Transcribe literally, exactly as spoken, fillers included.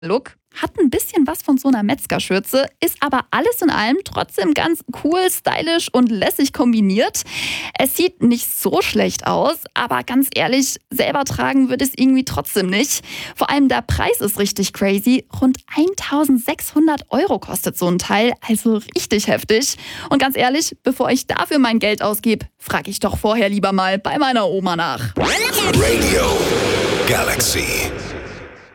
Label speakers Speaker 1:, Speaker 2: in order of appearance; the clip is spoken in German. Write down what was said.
Speaker 1: Look. Hat ein bisschen was von so einer Metzgerschürze, ist aber alles in allem trotzdem ganz cool, stylisch und lässig kombiniert. Es sieht nicht so schlecht aus, aber ganz ehrlich, selber tragen würde ich es irgendwie trotzdem nicht. Vor allem der Preis ist richtig crazy. Rund eintausendsechshundert Euro kostet so ein Teil, also richtig heftig. Und ganz ehrlich, bevor ich dafür mein Geld ausgebe, frage ich doch vorher lieber mal bei meiner Oma nach.
Speaker 2: Radio Galaxy.